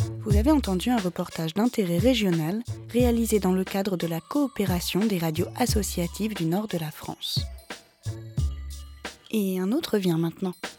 Vous avez entendu un reportage d'intérêt régional réalisé dans le cadre de la coopération des radios associatives du nord de la France. Et un autre vient maintenant.